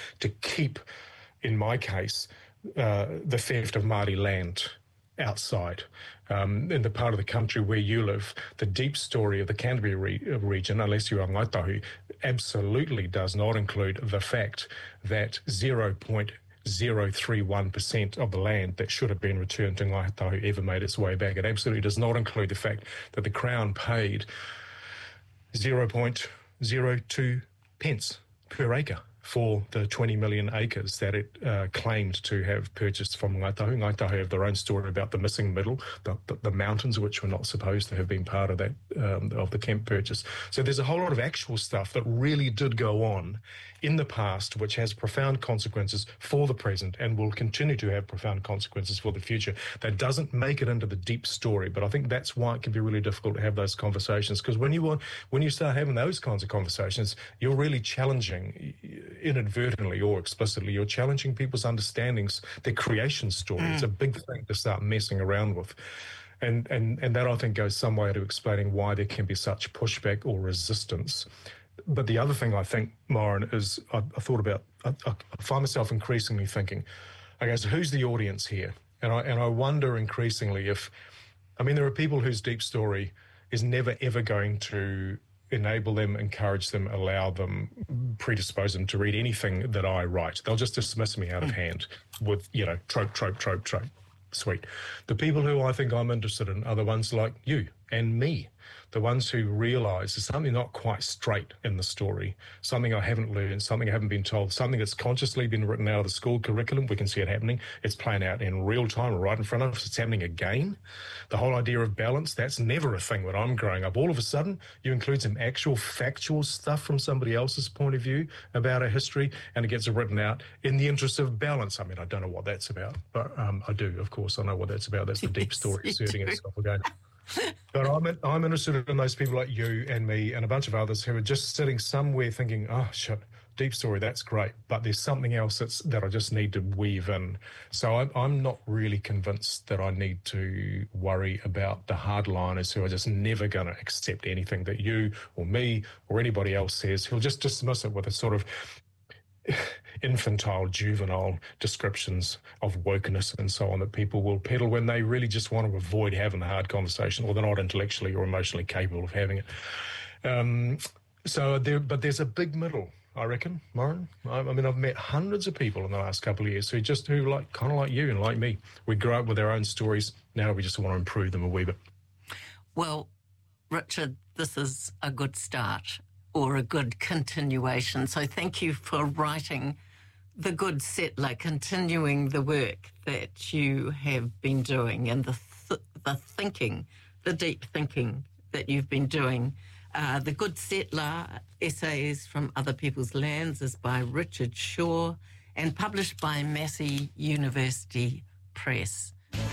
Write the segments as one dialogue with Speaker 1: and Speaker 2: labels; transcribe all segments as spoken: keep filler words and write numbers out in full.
Speaker 1: to keep, in my case, uh, the theft of Māori land outside. Um, in the part of the country where you live, the deep story of the Canterbury re- region, unless you're on Ngaitahu, absolutely does not include the fact that zero point zero three one percent of the land that should have been returned to Ngaitahu ever made its way back. It absolutely does not include the fact that the Crown paid zero point zero two pence per acre for the twenty million acres that it uh, claimed to have purchased from Ngaitahu. Ngaitahu have their own story about the missing middle, the, the, the mountains which were not supposed to have been part of that, um, of the Kemp purchase. So there's a whole lot of actual stuff that really did go on in the past, which has profound consequences for the present and will continue to have profound consequences for the future. That doesn't make it into the deep story, but I think that's why it can be really difficult to have those conversations, because when you want, when you start having those kinds of conversations, you're really challenging, inadvertently or explicitly, you're challenging people's understandings, their creation story. Mm. It's a big thing to start messing around with. And, and, and that, I think, goes some way to explaining why there can be such pushback or resistance. But the other thing I think, Myron, is I, I thought about, I, I find myself increasingly thinking, okay, so who's the audience here? And I, and I wonder increasingly if, I mean, there are people whose deep story is never, ever going to enable them, encourage them, allow them, predispose them to read anything that I write. They'll just dismiss me out of hand with, you know, trope, trope, trope, trope. Sweet. The people who I think I'm interested in are the ones like you and me, the ones who realise there's something not quite straight in the story, something I haven't learned, something I haven't been told, something that's consciously been written out of the school curriculum. We can see it happening. It's playing out in real time right in front of us. It's happening again. The whole idea of balance, that's never a thing when I'm growing up. All of a sudden, you include some actual factual stuff from somebody else's point of view about a history, and it gets written out in the interest of balance. I mean, I don't know what that's about, but um, I do, of course. I know what that's about. That's the deep story asserting itself again. But I'm I'm interested in those people like you and me and a bunch of others who are just sitting somewhere thinking, oh, shit, deep story, that's great, but there's something else that's, that I just need to weave in. So I'm, I'm not really convinced that I need to worry about the hardliners who are just never going to accept anything that you or me or anybody else says, who'll just dismiss it with a sort of infantile, juvenile descriptions of wokeness and so on that people will peddle when they really just want to avoid having the hard conversation, or they're not intellectually or emotionally capable of having it. Um, so there, but there's a big middle, I reckon, Myron. I, I mean, I've met hundreds of people in the last couple of years who just who like kind of like you and like me. We grew up with our own stories. Now we just want to improve them a wee bit.
Speaker 2: Well, Richard, this is a good start, or a good continuation. So thank you for writing The Good Settler, continuing the work that you have been doing and the th- the thinking, the deep thinking that you've been doing. Uh, the Good Settler, Essays from Other People's Lands, is by Richard Shaw and published by Massey University Press.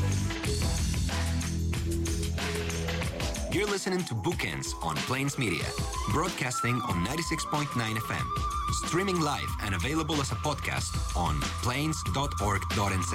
Speaker 3: You're listening to Bookends on Plains Media, broadcasting on ninety-six point nine F M, streaming live and available as a podcast on plains dot org dot n z.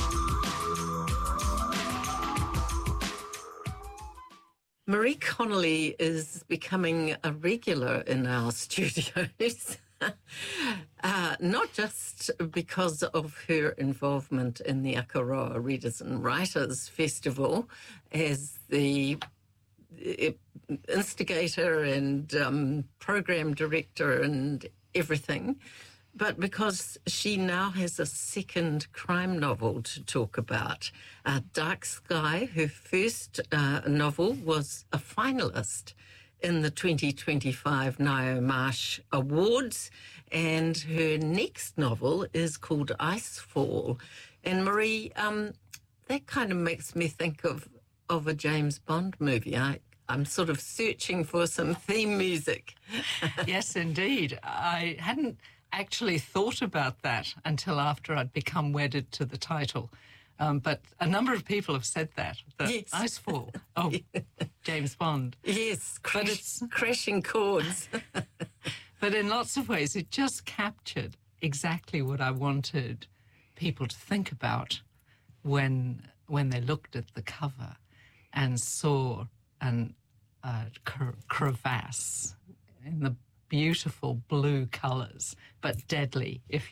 Speaker 2: Marie Connolly is becoming a regular in our studios, uh, not just because of her involvement in the Akaroa Readers and Writers Festival as the instigator and um, program director and everything, but because she now has a second crime novel to talk about. Uh, Dark Sky, her first uh, novel, was a finalist in the twenty twenty-five Ngaio Marsh Awards, and her next novel is called Icefall. And Marie, um, that kind of makes me think of of a James Bond movie. I, I'm sort of searching for some theme music.
Speaker 4: Yes, indeed. I hadn't actually thought about that until after I'd become wedded to the title. Um, but a number of people have said that, that
Speaker 2: yes.
Speaker 4: Icefall, oh, James Bond.
Speaker 2: Yes, crash,
Speaker 4: but it's
Speaker 2: crashing chords.
Speaker 4: But in lots of ways, it just captured exactly what I wanted people to think about when when they looked at the cover and saw an uh, cr- crevasse in the beautiful blue colours, but deadly if